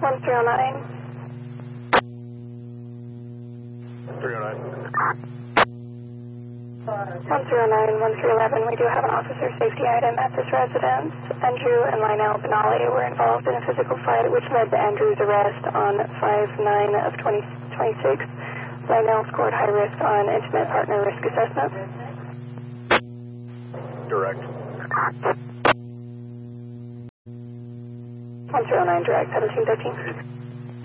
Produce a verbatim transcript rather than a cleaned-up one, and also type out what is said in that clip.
one three oh nine. three oh nine. one three oh nine, one three one one, we do have an officer safety item at this residence. Andrew and Lionel Benali were involved in a physical fight which led to Andrew's arrest on five nine of twenty twenty-six. Lionel scored high risk on intimate partner risk assessment. Direct. one three oh nine, direct, seventeen thirteen.